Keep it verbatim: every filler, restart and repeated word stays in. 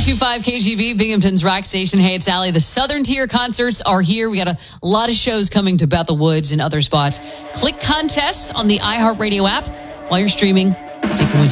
two five K G V, Binghamton's rock station. Hey, it's Allie. The Southern Tier concerts are here. We got a lot of shows coming to Bethel Woods and other spots. Click contests on the iHeartRadio app while you're streaming. So you can win